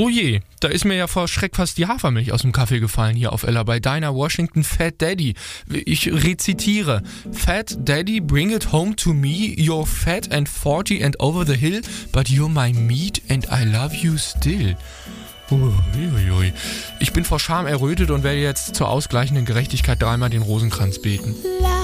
Oh je, da ist mir ja vor Schreck fast die Hafermilch aus dem Kaffee gefallen hier auf Ella bei Dinah Washington Fat Daddy. Ich rezitiere. Fat Daddy, bring it home to me. You're fat and 40 and over the hill, but you're my meat and I love you still. Uiuiui. Ich bin vor Scham errötet und werde jetzt zur ausgleichenden Gerechtigkeit dreimal den Rosenkranz beten.